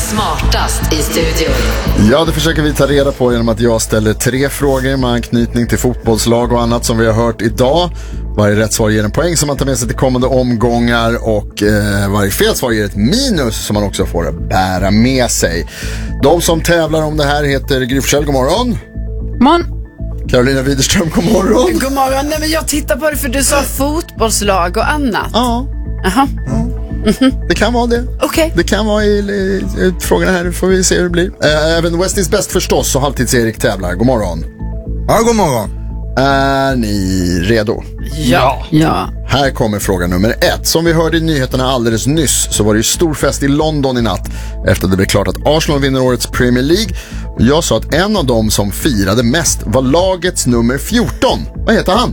smartast i studion. Ja, det försöker vi ta reda på genom att jag ställer 3 frågor med anknytning till fotbollslag och annat som vi har hört idag. Varje rätt svar ger en poäng som man tar med sig till kommande omgångar och varje fel svar ger ett minus som man också får bära med sig. De som tävlar om det här heter Gry Forssell, god morgon. Carolina Widerström, god morgon. God morgon. Nej, men jag tittar på det för du sa fotbollslag och annat. Ja. Aha. Det kan vara det. Okej. Det kan vara i frågorna här, får vi se hur det blir. Även West is bäst förstås och Halvtids-Erik tävlar. God morgon. Ja, god morgon. Är ni redo? Ja. Här kommer fråga nummer 1. Som vi hörde i nyheterna alldeles nyss så var det ju stor fest i London i natt efter att det blev klart att Arsenal vinner årets Premier League. Och jag sa att en av dem som firade mest var lagets nummer 14. Vad heter han?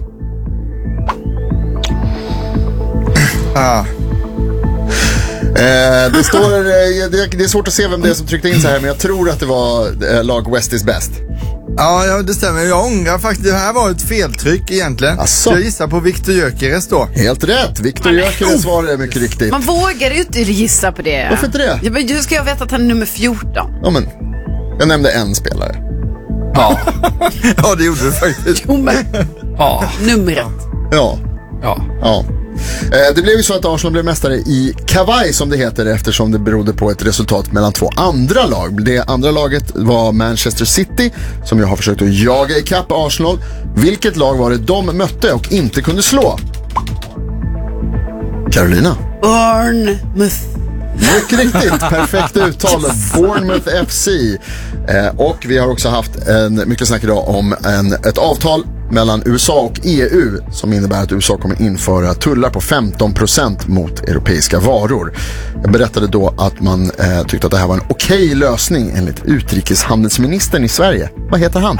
Det står, det är svårt att se vem det är som tryckte in så här, men jag tror att det var lag West is best. Ja, det stämmer. Jag ångrar faktiskt. Det här var ett feltryck egentligen. Asså. Jag gissar på Viktor Gyökeres då. Helt rätt. Viktor Gyökeres svarar är mycket riktigt. Man vågar ju inte gissa på det. Varför inte det? Ja, men hur ska jag veta att han är nummer 14? Ja, men jag nämnde en spelare. Ja. Ja, det gjorde du faktiskt. Jo, men Ja. numret. Ja. Ja. Det blev ju så att Arsenal blev mästare i kavaj som det heter eftersom det berodde på ett resultat mellan 2 andra lag. Det andra laget var Manchester City som jag har försökt att jaga ikapp Arsenal. Vilket lag var det de mötte och inte kunde slå? Carolina. Bournemouth. Mycket riktigt, perfekt uttal. Bournemouth FC. Och vi har också haft mycket snack idag om ett avtal mellan USA och EU som innebär att USA kommer införa tullar på 15% mot europeiska varor. Jag berättade då att man tyckte att det här var en okej lösning enligt utrikeshandelsministern i Sverige. Vad heter han?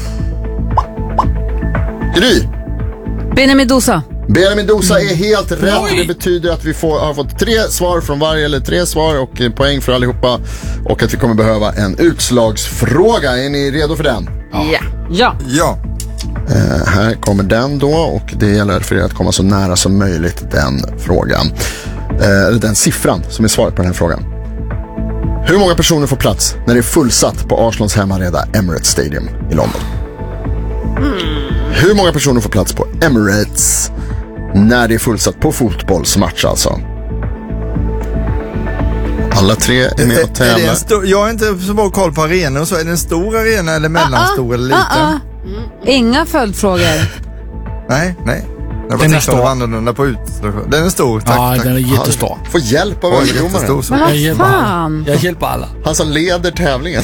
Gry. Benjamin Dosa. Benjamin Dosa är helt rätt. Det betyder att vi har fått 3 svar från varje, eller 3 svar och poäng för allihopa. Och att vi kommer behöva en utslagsfråga. Är ni redo för den? Ja. Här kommer den då och det gäller för er att komma så nära som möjligt den frågan. Eller den siffran som är svaret på den här frågan. Hur många personer får plats när det är fullsatt på Arsenals hemmaarena Emirates Stadium i London? Hur många personer får plats på Emirates när det är fullsatt på fotbollsmatch alltså? Alla 3 är med och tävlar. Jag har inte så bra koll på arenor, så är det en stor arena eller mellanstor eller liten? Inga följdfrågor. Nej. Den är stor. Annorlunda på den är stor, tack. Ja, den är jättestor. Får hjälp av överdomaren. Jag Fan. hjälper alla. Han som leder tävlingen.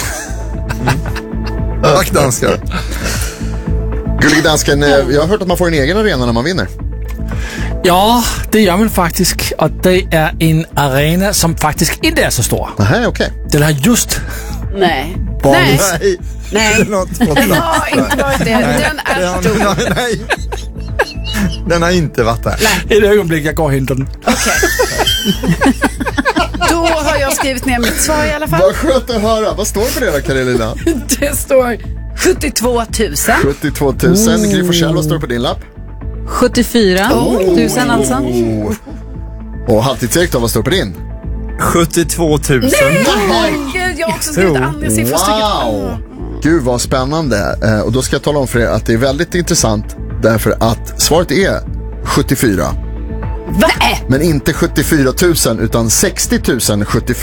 Tack, danskar. Gullig dansken, jag har hört att man får en egen arena när man vinner. Ja, det gör man faktiskt. Och det är en arena som faktiskt inte är så stor. Nähä, okej. Den har just... Nej. Nej. Nej. Den har inte fått Den har inte varit det. Den är stor. Nej. Den har inte varit där. Ett ögonblick, jag går och hämtar den. Okej. Då har jag skrivit ner mitt svar i alla fall. Vad skönt att höra. Vad står på det då, Carolina? Det står 72 000. 72 000. Gry Forssell, vad står på din lapp? 74 000 alltså. Och Halvtids-Erik då, vad står på din? 72 000. Nej, gud, jag har också skrivit andra siffror. Wow! Gud vad spännande. Och då ska jag tala om för er att det är väldigt intressant därför att svaret är 74. Va? Men inte 74 000 utan 60 074.